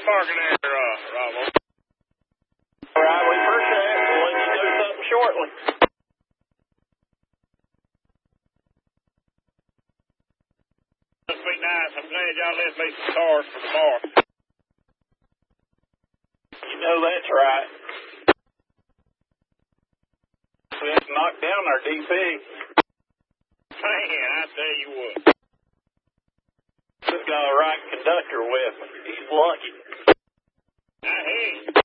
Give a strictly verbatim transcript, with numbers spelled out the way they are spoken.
parking there, uh, Robo. All right, we appreciate it. We'll let you do something shortly. Must be nice. I'm glad y'all left me some cars for tomorrow. You know that's right. We have to knock down our D P. Man, I tell you what. Just got a right conductor with me. He's lucky. I hear you.